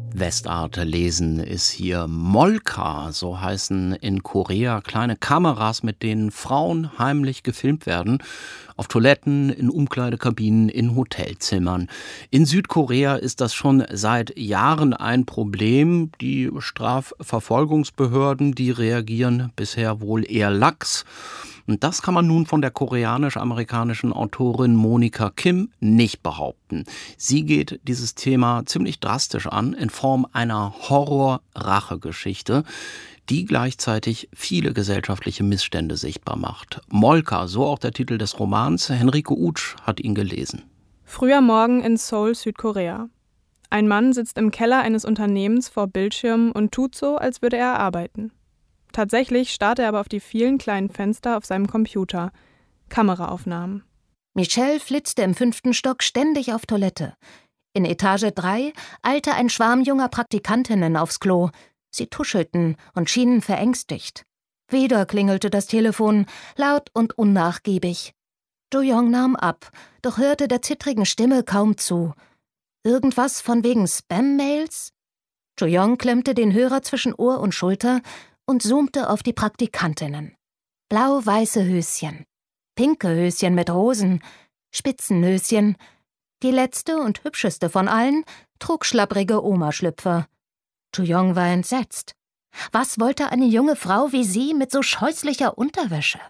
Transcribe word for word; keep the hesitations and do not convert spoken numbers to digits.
Westart lesen ist hier Molka, so heißen in Korea kleine Kameras, mit denen Frauen heimlich gefilmt werden. Auf Toiletten, in Umkleidekabinen, in Hotelzimmern. In Südkorea ist das schon seit Jahren ein Problem. Die Strafverfolgungsbehörden, die reagieren bisher wohl eher lax. Und das kann man nun von der koreanisch-amerikanischen Autorin Monica Kim nicht behaupten. Sie geht dieses Thema ziemlich drastisch an, in Form einer Horror-Rache-Geschichte, die gleichzeitig viele gesellschaftliche Missstände sichtbar macht. Molka, so auch der Titel des Romans. Henrike Utsch hat ihn gelesen. Früher Morgen in Seoul, Südkorea. Ein Mann sitzt im Keller eines Unternehmens vor Bildschirmen und tut so, als würde er arbeiten. Tatsächlich starrt er aber auf die vielen kleinen Fenster auf seinem Computer. Kameraaufnahmen. Michelle flitzte im fünften Stock ständig auf Toilette. In Etage drei eilte ein Schwarm junger Praktikantinnen aufs Klo. Sie tuschelten und schienen verängstigt. Wieder klingelte das Telefon, laut und unnachgiebig. Jo-Young nahm ab, doch hörte der zittrigen Stimme kaum zu. Irgendwas von wegen Spam-Mails? Jo-Young klemmte den Hörer zwischen Ohr und Schulter und zoomte auf die Praktikantinnen. Blau-weiße Höschen, pinke Höschen mit Rosen, Spitzenhöschen. Die letzte und hübscheste von allen trug schlapprige Omaschlüpfer. Jo-Young war entsetzt. Was wollte eine junge Frau wie sie mit so scheußlicher Unterwäsche?